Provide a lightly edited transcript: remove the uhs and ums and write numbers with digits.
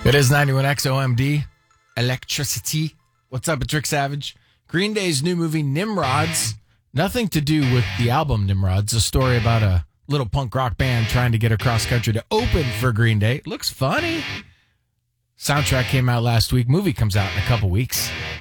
It is 91XOMD, Electricity. What's up, it's Rick Savage. Green Day's new movie, Nimrods. Nothing to do with the album Nimrods. A story about a little punk rock band trying to get across country to open for Green Day. Looks funny. Soundtrack came out last week. Movie comes out in a couple weeks.